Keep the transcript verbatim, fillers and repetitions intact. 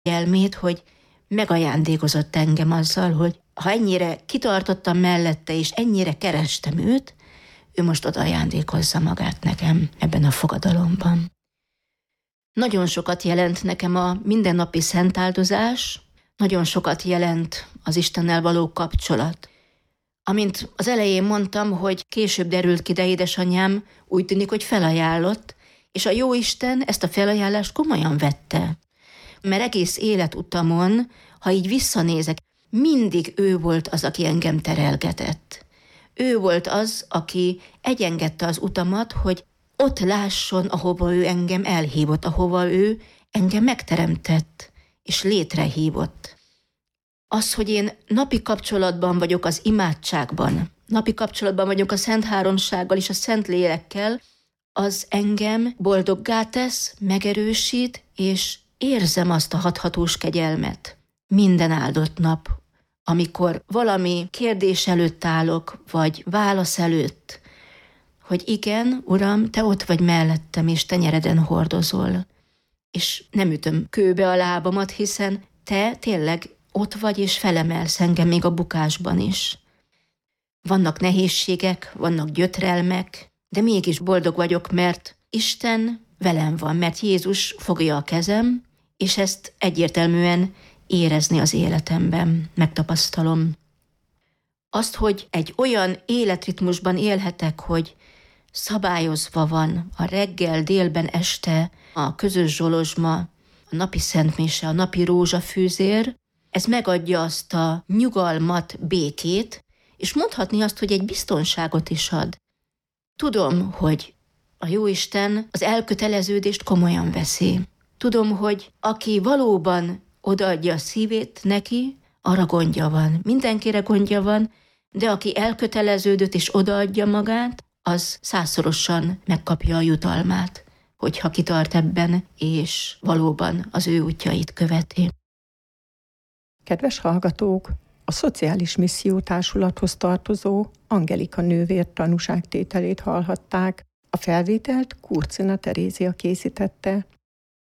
elmét, hogy megajándékozott engem azzal, hogy ha ennyire kitartottam mellette, és ennyire kerestem őt, ő most oda ajándékozza magát nekem ebben a fogadalomban. Nagyon sokat jelent nekem a mindennapi szentáldozás, nagyon sokat jelent az Istennel való kapcsolat. Amint az elején mondtam, hogy később derült ki, de édesanyám úgy tűnik, hogy felajánlott, és a Jóisten ezt a felajánlást komolyan vette. Mert egész életutamon, ha így visszanézek, mindig ő volt az, aki engem terelgetett. Ő volt az, aki egyengedte az utamat, hogy ott lásson, ahova ő engem elhívott, ahova ő engem megteremtett, és létrehívott. Az, hogy én napi kapcsolatban vagyok az imádságban, napi kapcsolatban vagyok a Szent Háromsággal és a Szent Lélekkel, az engem boldoggá tesz, megerősít, és érzem azt a hathatós kegyelmet minden áldott nap, amikor valami kérdés előtt állok, vagy válasz előtt, hogy igen, Uram, te ott vagy mellettem, és tenyereden hordozol. És nem ütöm kőbe a lábamat, hiszen te tényleg ott vagy, és felemelsz engem még a bukásban is. Vannak nehézségek, vannak gyötrelmek, de mégis boldog vagyok, mert Isten velem van, mert Jézus fogja a kezem, és ezt egyértelműen érezni az életemben, megtapasztalom. Azt, hogy egy olyan életritmusban élhetek, hogy szabályozva van a reggel, délben, este, a közös zsolozsma, a napi szentmise, a napi rózsafűzér, ez megadja azt a nyugalmat, békét, és mondhatni azt, hogy egy biztonságot is ad. Tudom, hogy a Jóisten az elköteleződést komolyan veszi. Tudom, hogy aki valóban odaadja a szívét neki, arra gondja van. Mindenkire gondja van, de aki elköteleződött és odaadja magát, az százszorosan megkapja a jutalmát, hogyha kitart ebben, és valóban az ő útjait követi. Kedves hallgatók, a Szociális Misszió Társulathoz tartozó Angelika nővér tanúságtételét hallhatták. A felvételt Kurcina Terézia készítette.